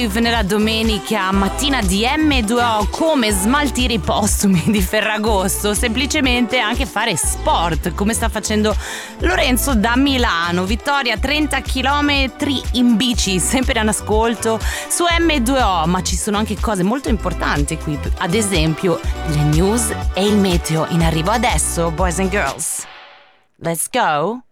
Nella domenica mattina di M2O, come smaltire i postumi di Ferragosto, semplicemente anche fare sport, come sta facendo Lorenzo da Milano. Vittoria 30 km in bici, sempre in ascolto su M2O, ma ci sono anche cose molto importanti qui, ad esempio le news e il meteo in arrivo adesso, boys and girls. Let's go.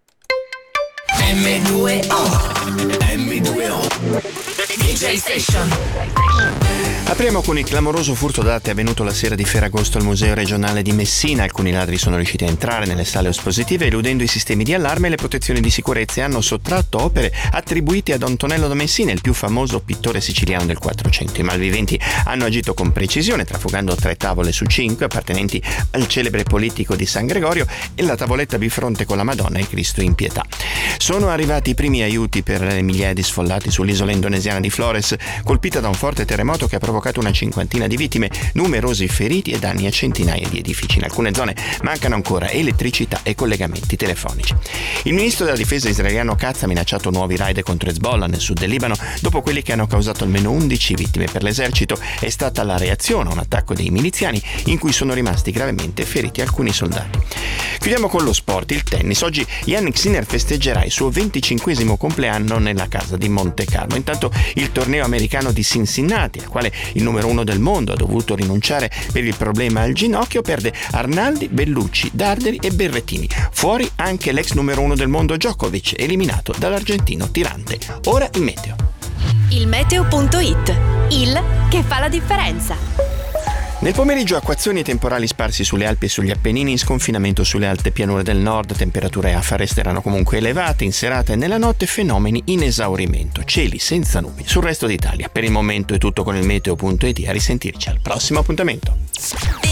M2O DJ Station. Apriamo con il clamoroso furto dati avvenuto la sera di Ferragosto al Museo Regionale di Messina. Alcuni ladri sono riusciti a entrare nelle sale espositive eludendo i sistemi di allarme e le protezioni di sicurezza e hanno sottratto opere attribuite ad Antonello da Messina, il più famoso pittore siciliano del Quattrocento. I malviventi hanno agito con precisione, trafugando 3 tavole su 5 appartenenti al celebre politico di San Gregorio e la tavoletta bifronte con la Madonna e Cristo in pietà. Sono arrivati i primi aiuti per le migliaia di sfollati sull'isola indonesiana di Flores, colpita da un forte terremoto che ha provocato una cinquantina di vittime, numerosi feriti e danni a centinaia di edifici. In alcune zone mancano ancora elettricità e collegamenti telefonici. Il ministro della difesa israeliano Katz ha minacciato nuovi raid contro Hezbollah nel sud del Libano dopo quelli che hanno causato almeno 11 vittime. Per l'esercito è stata la reazione a un attacco dei miliziani in cui sono rimasti gravemente feriti alcuni soldati. Chiudiamo con lo sport, il tennis. Oggi Jannik Sinner festeggerà il suo 25esimo compleanno nella casa di Monte Carlo. Intanto il torneo americano di Cincinnati, al quale il numero 1 del mondo ha dovuto rinunciare per il problema al ginocchio, perde Arnaldi, Bellucci, Darderi e Berrettini. Fuori anche l'ex numero 1 del mondo Djokovic, eliminato dall'argentino Tirante. Ora il meteo. Il meteo.it, il che fa la differenza. Nel pomeriggio acquazzoni e temporali sparsi sulle Alpi e sugli Appennini, in sconfinamento sulle alte pianure del nord, temperature afa resteranno comunque elevate, in serata e nella notte fenomeni in esaurimento, cieli senza nubi sul resto d'Italia. Per il momento è tutto con il meteo.it, a risentirci al prossimo appuntamento.